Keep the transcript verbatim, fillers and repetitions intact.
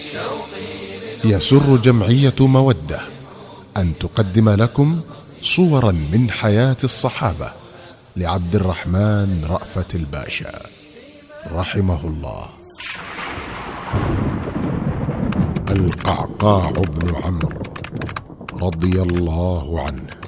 يسر جمعية مودة أن تقدم لكم صورا من حياة الصحابة لعبد الرحمن رأفت الباشا رحمه الله. القعقاع بن عمرو رضي الله عنه.